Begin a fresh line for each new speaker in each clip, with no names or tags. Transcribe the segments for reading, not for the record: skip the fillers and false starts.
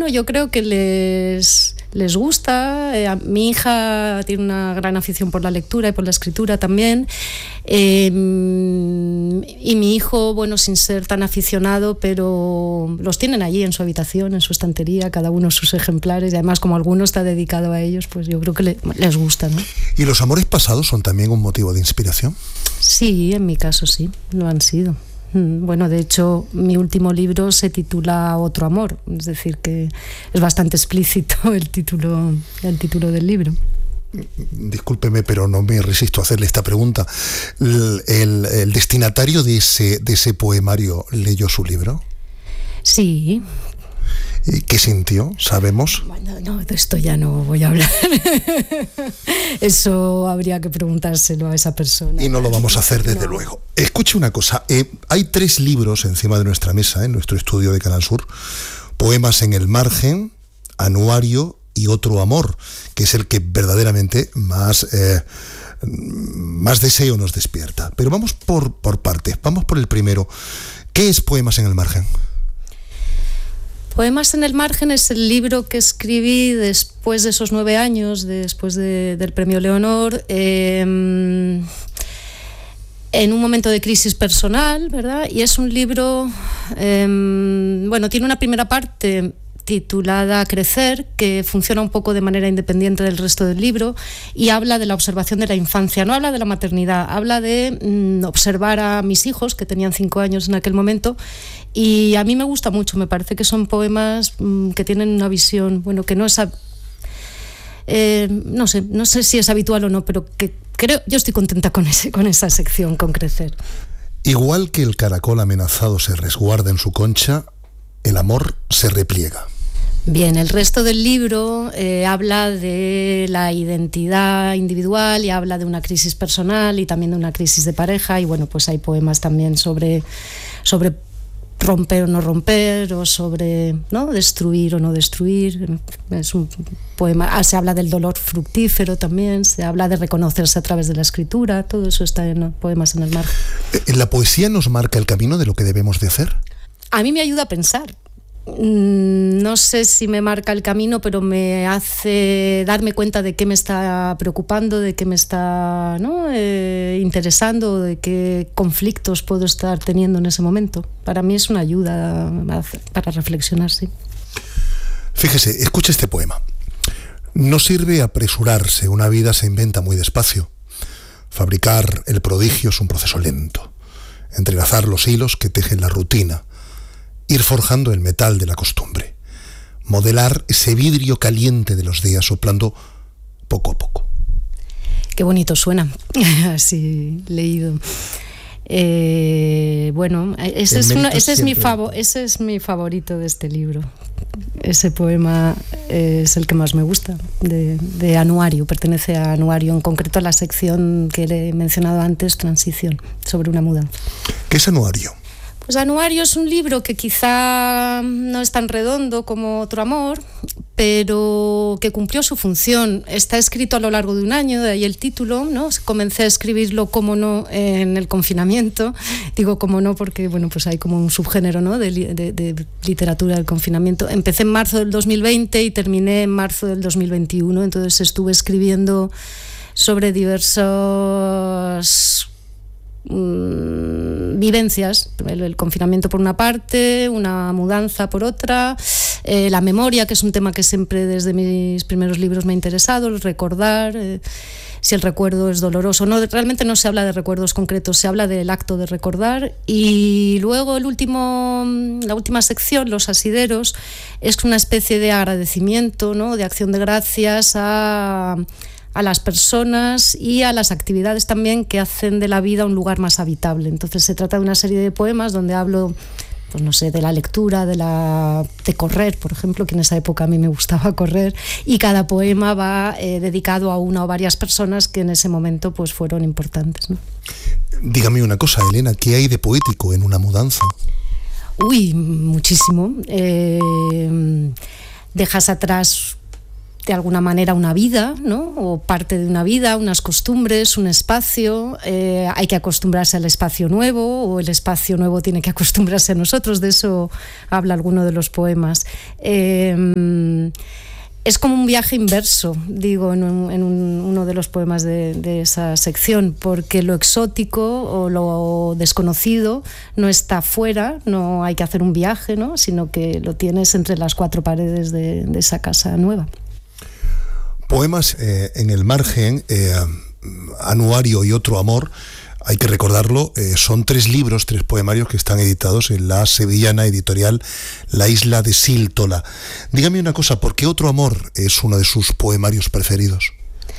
bueno, yo creo que les gusta. Mi hija tiene una gran afición por la lectura y por la escritura también. Y mi hijo, bueno, sin ser tan aficionado, pero los tienen allí en su habitación, en su estantería, cada uno sus ejemplares, y además como alguno está dedicado a ellos, pues yo creo que les gusta, ¿no?
¿Y los amores pasados son también un motivo de inspiración?
Sí, en mi caso sí, lo han sido. Bueno, de hecho, mi último libro se titula Otro amor, es decir, que es bastante explícito el título del libro.
Discúlpeme, pero no me resisto a hacerle esta pregunta. ¿El destinatario de ese poemario leyó su libro?
Sí.
¿Qué sintió? ¿Sabemos?
Bueno, no, de esto ya no voy a hablar. Eso habría que preguntárselo a esa persona.
Y no lo vamos a hacer, desde luego. Escuche una cosa. Hay 3 libros encima de nuestra mesa, en nuestro estudio de Canal Sur. Poemas en el margen, Anuario y Otro amor, que es el que verdaderamente más deseo nos despierta. Pero vamos por partes. Vamos por el primero. ¿Qué es Poemas en el margen?
Poemas en el margen es el libro que escribí después de esos 9 años, después del Premio Leonor, en un momento de crisis personal, ¿verdad? Y es un libro, bueno, tiene una primera parte titulada Crecer, que funciona un poco de manera independiente del resto del libro y habla de la observación de la infancia, no habla de la maternidad, habla de observar a mis hijos, que tenían 5 años en aquel momento, y a mí me gusta mucho, me parece que son poemas que tienen una visión, bueno, que no es, no sé si es habitual o no, pero que yo estoy contenta con esa sección, con Crecer.
Igual que el caracol amenazado se resguarda en su concha, el amor se repliega.
Bien, el resto del libro habla de la identidad individual y habla de una crisis personal y también de una crisis de pareja, y bueno, pues hay poemas también sobre romper o no romper, o sobre, ¿no?, destruir o no destruir. Es un poema. Se habla del dolor fructífero también, se habla de reconocerse a través de la escritura, todo eso está en Poemas en el margen.
¿La poesía nos marca el camino de lo que debemos de hacer?
A mí me ayuda a pensar. No sé si me marca el camino, pero me hace darme cuenta de qué me está preocupando, de qué me está, ¿no?, interesando, de qué conflictos puedo estar teniendo en ese momento. Para mí es una ayuda para reflexionar, sí.
Fíjese, escuche este poema. No sirve apresurarse, una vida se inventa muy despacio. Fabricar el prodigio es un proceso lento. Entrelazar los hilos que tejen la rutina. Ir forjando el metal de la costumbre, modelar ese vidrio caliente de los días soplando poco a poco.
Qué bonito suena, así leído. Bueno, ese es mi favorito de este libro. Ese poema es el que más me gusta, de Anuario, pertenece a Anuario, en concreto a la sección que le he mencionado antes, Transición, sobre una mudanza.
¿Qué es Anuario?
Pues Anuario es un libro que quizá no es tan redondo como Otro amor, pero que cumplió su función. Está escrito a lo largo de un año, de ahí el título, ¿no? Comencé a escribirlo, como no, en el confinamiento. Digo como no porque, bueno, pues hay como un subgénero, ¿no?, de literatura del confinamiento. Empecé en marzo del 2020 y terminé en marzo del 2021, entonces estuve escribiendo sobre diversos vivencias, el confinamiento por una parte, una mudanza por otra, la memoria, que es un tema que siempre desde mis primeros libros me ha interesado, el recordar, si el recuerdo es doloroso. No, realmente no se habla de recuerdos concretos, se habla del acto de recordar. Y luego la última sección, Los asideros, es una especie de agradecimiento, ¿no?, de acción de gracias a las personas y a las actividades también que hacen de la vida un lugar más habitable. Entonces se trata de una serie de poemas donde hablo, pues no sé, de la lectura, de correr, por ejemplo, que en esa época a mí me gustaba correr, y cada poema va dedicado a una o varias personas que en ese momento pues fueron importantes, ¿no?
Dígame una cosa, Elena, ¿qué hay de poético en una mudanza?
Uy, muchísimo. Dejas atrás de alguna manera una vida, ¿no? O parte de una vida, unas costumbres, un espacio. Hay que acostumbrarse al espacio nuevo, o el espacio nuevo tiene que acostumbrarse a nosotros. De eso habla alguno de los poemas. Es como un viaje inverso, digo, en uno de los poemas de esa sección, porque lo exótico o lo desconocido no está fuera, no hay que hacer un viaje, ¿no? Sino que lo tienes entre las cuatro paredes de esa casa nueva.
Poemas en el margen, Anuario y Otro amor, hay que recordarlo, son 3 libros, 3 poemarios que están editados en la sevillana editorial La Isla de Síltola. Dígame una cosa, ¿por qué Otro amor es uno de sus poemarios preferidos?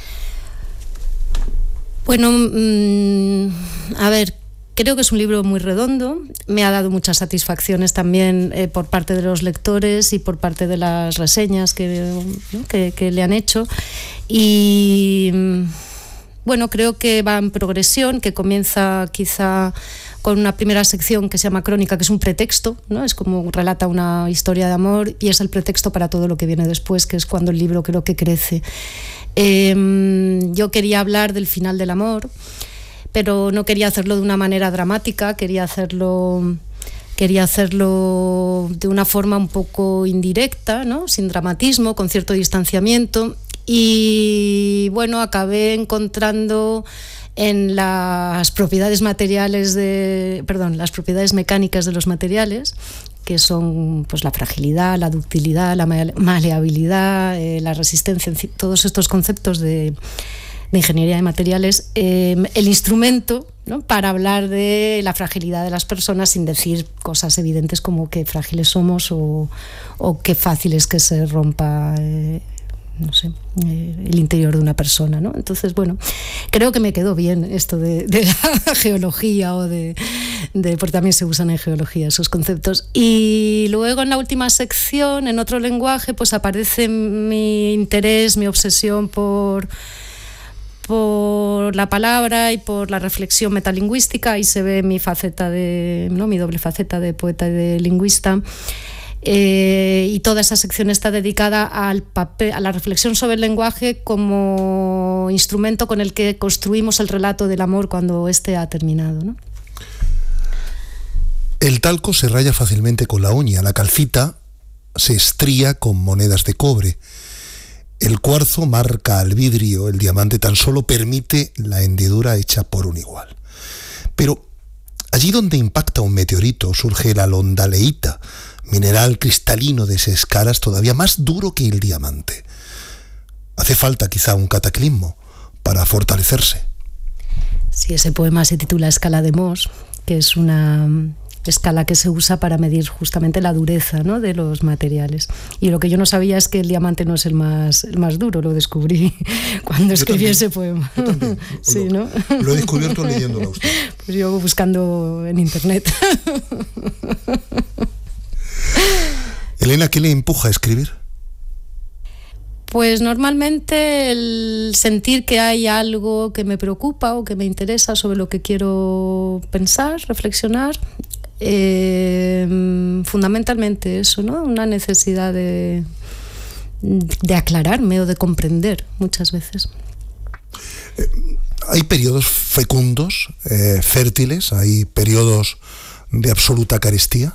Bueno, a ver, creo que es un libro muy redondo, me ha dado muchas satisfacciones también por parte de los lectores y por parte de las reseñas que le han hecho, y bueno, creo que va en progresión, que comienza quizá con una primera sección que se llama Crónica, que es un pretexto, ¿no? Es como relata una historia de amor y es el pretexto para todo lo que viene después, que es cuando el libro creo que crece. Yo quería hablar del final del amor, pero no quería hacerlo de una manera dramática, quería hacerlo de una forma un poco indirecta, ¿no? Sin dramatismo, con cierto distanciamiento. Y bueno, acabé encontrando en las propiedades las propiedades mecánicas de los materiales, que son pues la fragilidad, la ductilidad, la maleabilidad, la resistencia, en fin, todos estos conceptos de ingeniería de materiales, el instrumento, ¿no? Para hablar de la fragilidad de las personas sin decir cosas evidentes como qué frágiles somos o qué fácil es que se rompa no sé, el interior de una persona, ¿no? Entonces, bueno, creo que me quedó bien esto de la geología porque también se usan en geología esos conceptos. Y luego en la última sección, en Otro lenguaje, pues aparece mi interés, mi obsesión por la palabra y por la reflexión metalingüística. Ahí se ve mi faceta mi doble faceta de poeta y de lingüista. Y toda esa sección está dedicada al papel, a la reflexión sobre el lenguaje como instrumento con el que construimos el relato del amor cuando éste ha terminado, ¿no?
El talco se raya fácilmente con la uña, la calcita se estría con monedas de cobre, el cuarzo marca al vidrio, el diamante tan solo permite la hendidura hecha por un igual. Pero allí donde impacta un meteorito surge la londaleíta, mineral cristalino de esas escalas todavía más duro que el diamante. Hace falta quizá un cataclismo para fortalecerse.
Sí, ese poema se titula Escala de Mohs, que es una escala que se usa para medir justamente la dureza, ¿no? De los materiales. Y lo que yo no sabía es que el diamante no es el más duro, lo descubrí cuando escribí ese poema.
Yo también.
Sí, ¿no?
Lo he descubierto leyéndolo a usted.
Pues yo buscando en internet.
Elena, ¿qué le empuja a escribir?
Pues normalmente el sentir que hay algo que me preocupa o que me interesa sobre lo que quiero pensar, reflexionar. Fundamentalmente eso, ¿no? Una necesidad de aclararme o de comprender muchas veces.
Hay periodos fecundos, fértiles, hay periodos de absoluta carestía.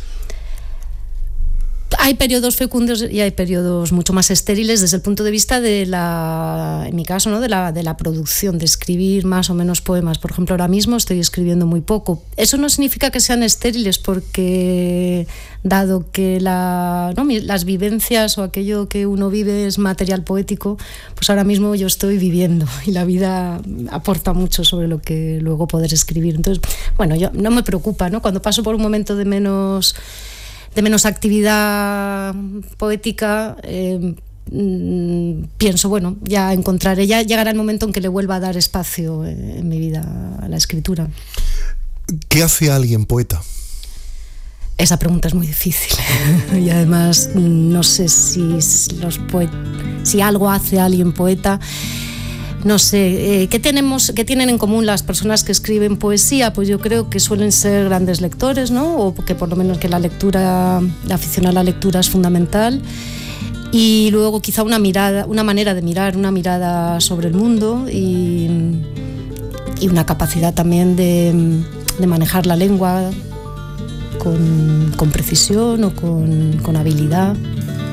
Hay periodos fecundos y hay periodos mucho más estériles desde el punto de vista en mi caso, ¿no? de la producción, de escribir más o menos poemas. Por ejemplo, ahora mismo estoy escribiendo muy poco. Eso no significa que sean estériles, porque dado que las vivencias o aquello que uno vive es material poético, pues ahora mismo yo estoy viviendo y la vida aporta mucho sobre lo que luego poder escribir. Entonces, bueno, yo no me preocupa, ¿no? Cuando paso por un momento de menos actividad poética, pienso, bueno, ya llegará el momento en que le vuelva a dar espacio en mi vida a la escritura.
¿Qué hace a alguien poeta?
Esa pregunta es muy difícil y además no sé si algo hace a alguien poeta. No sé, ¿qué tienen en común las personas que escriben poesía? Pues yo creo que suelen ser grandes lectores, ¿no? O que por lo menos que la afición a la lectura es fundamental. Y luego quizá una manera de mirar, una mirada sobre el mundo y una capacidad también de manejar la lengua con precisión o con habilidad.